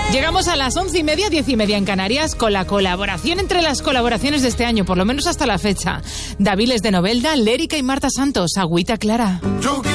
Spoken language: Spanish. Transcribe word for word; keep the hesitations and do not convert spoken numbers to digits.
Llegamos a las once y media, diez y media en Canarias, con la colaboración entre las colaboraciones de este año, por lo menos hasta la fecha. Daviles de Novelda, Lérica y Marta Santos, Agüita Clara. Yo